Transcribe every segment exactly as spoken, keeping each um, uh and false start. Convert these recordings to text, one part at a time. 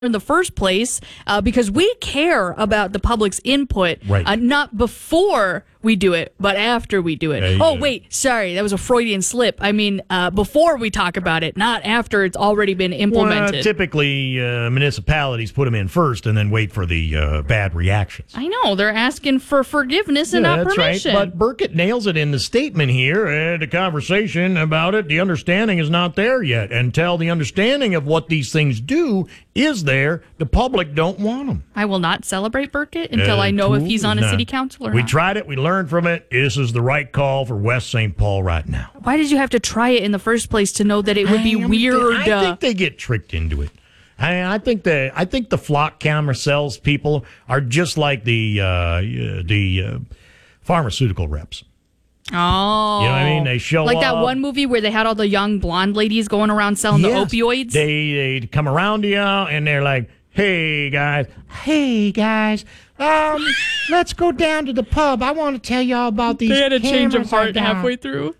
in the first place uh, because we care about the public's input, right. uh, not before we do it, but after we do it. There you Oh, go. wait, sorry, that was a Freudian slip. I mean, uh, before we talk about it, not after it's already been implemented. Well, typically, uh, municipalities put them in first and then wait for the uh, bad reactions. I know, they're asking for forgiveness and yeah, not that's permission. right. But Burkett nails it in the statement here. Uh, the conversation about it, the understanding is not there yet. Until the understanding of what these things do is there, the public don't want them. I will not celebrate Burkett until Uh, I know if cool. he's on a Nah. city council or We not. tried it. We learned from it. This is the right call for West Saint Paul right now. Why did you have to try it in the first place to know that it would be I, weird? I uh, think they get tricked into it. I, I think the I think the flock camera sales people are just like the uh, the uh, pharmaceutical reps. Oh. You know what I mean? They show like that up. one movie where they had all the young blonde ladies going around selling Yes. the opioids. They they come around to you and they're like, "Hey guys, hey guys, um, let's go down to the pub. I want to tell y'all about these." They had a change of cameras I heart got." halfway through.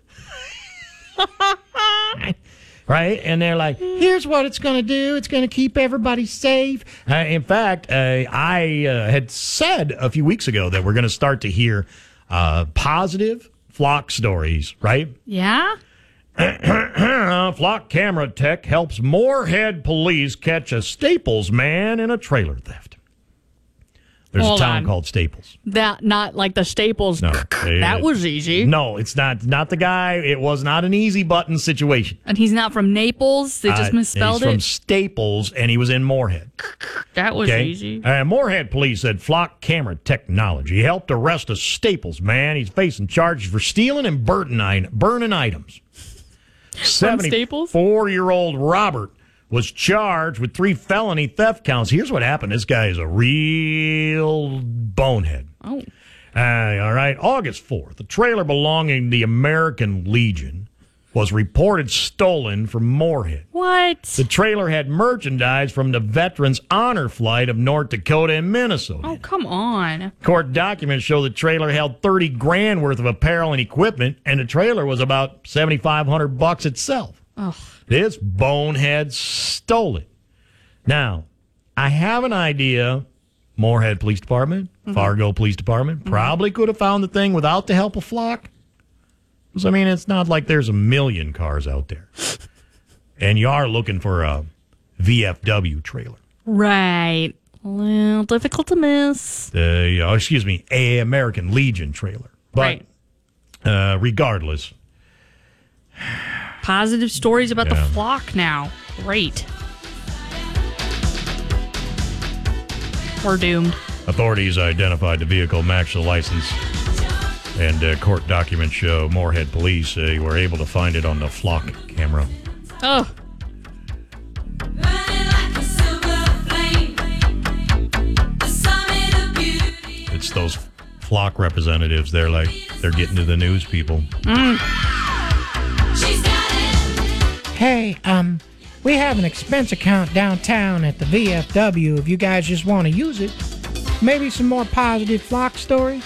Right? And they're like, here's what it's going to do. It's going to keep everybody safe. Uh, in fact, uh, I uh, had said a few weeks ago that we're going to start to hear uh, positive flock stories, right? Yeah? Flock camera tech helps Moorhead police catch a Staples man in a trailer theft. There's Hold a town on. called Staples. That, not like the Staples. No, that was easy. No, it's not. Not the guy. It was not an easy button situation. And he's not from Naples. They just Uh, misspelled he's from it. Staples, and he was in Moorhead. That was Okay. easy. Uh, Moorhead police said flock camera technology helped arrest a Staples man. He's facing charges for stealing and burning, burning items. Staples? seventy-four-year-old Robert was charged with three felony theft counts. Here's what happened. This guy is a real bonehead. Oh. Uh, all right. August fourth, a trailer belonging to the American Legion was reported stolen from Moorhead. What? The trailer had merchandise from the Veterans Honor Flight of North Dakota and Minnesota. Oh, come on. Court documents show the trailer held thirty grand worth of apparel and equipment, and the trailer was about seventy-five hundred bucks itself. Ugh. This bonehead stole it. Now, I have an idea. Moorhead Police Department, Mm-hmm. Fargo Police Department, mm-hmm. probably could have found the thing without the help of flock. Because, I mean, it's not like there's a million cars out there. And you are looking for a V F W trailer. Right. Well, difficult to miss. The, uh, excuse me, a American Legion trailer. But Right. uh, regardless. Positive stories about Yeah. the flock now. Great. We're doomed. Authorities identified the vehicle matched the license, and uh, court documents show Moorhead police uh, were able to find it on the flock camera. Oh. It's those flock representatives. They're like, they're getting to the news people. Mm. Hey, um, we have an expense account downtown at the V F W if you guys just want to use it. Maybe some more positive flock stories?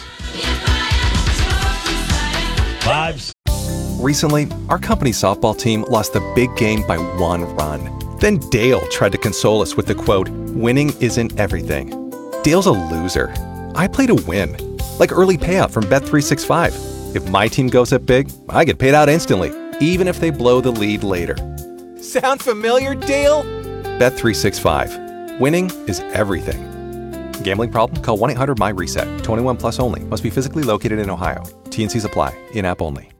Vibes. Recently, our company's softball team lost the big game by one run. Then Dale tried to console us with the quote, "Winning isn't everything." Dale's a loser. I play to win. Like early payout from Bet three sixty-five. If my team goes up big, I get paid out instantly, even if they blow the lead later. Sound familiar, Dale? Bet three sixty-five. Winning is everything. Gambling problem? Call one eight hundred M Y RESET. twenty-one plus only. Must be physically located in Ohio. T and Cs apply. In-app only.